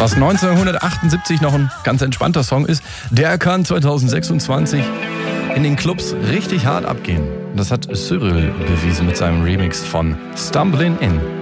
Was 1978 noch ein ganz entspannter Song ist, der kann 2026 in den Clubs richtig hart abgehen. Das hat Cyril bewiesen mit seinem Remix von Stumbling In.